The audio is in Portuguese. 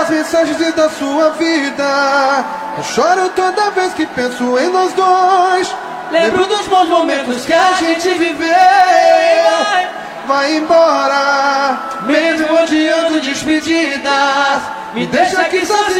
das mensagens da sua vida. Eu choro toda vez que penso em nós dois. Lembro dos bons momentos que a gente viveu. Vai embora, mesmo odiando despedidas. Me deixa aqui sozinho.